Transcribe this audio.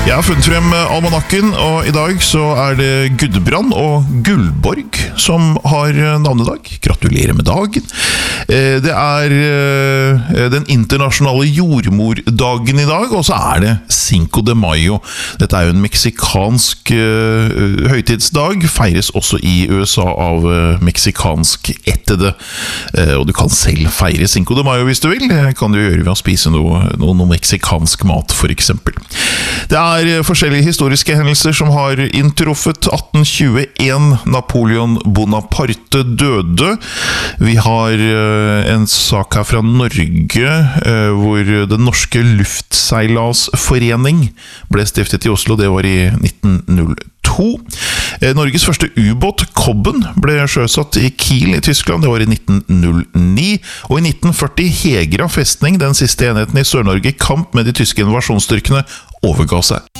Jeg har funnet frem almanakken, og i dag så det Gudbrand og Gullborg som har navnedag. Gratulerer med dagen. Det den internasjonale jordmordagen i dag, og så det Cinco de Mayo. Dette jo en meksikansk høytidsdag, feires også i USA av meksikansk ettede. Og du kan selv feire Cinco de Mayo hvis du vil. Det kan du gjøre ved å spise noe meksikansk mat, for eksempel. Det forskjellige historiske hendelser som har inntruffet. 1821, Napoleon Bonaparte døde. Vi har en sak her fra Norge, hvor den norske luftseilasforening ble stiftet i Oslo. Det var i 1902. Norges første ubåt, Kobben, ble sjøsatt i Kiel i Tyskland. Det var i 1909. Og i 1940 Hegra festning, den siste enheten i Sør-Norge, i kamp med de tyske invasjonsstyrkene, overga seg.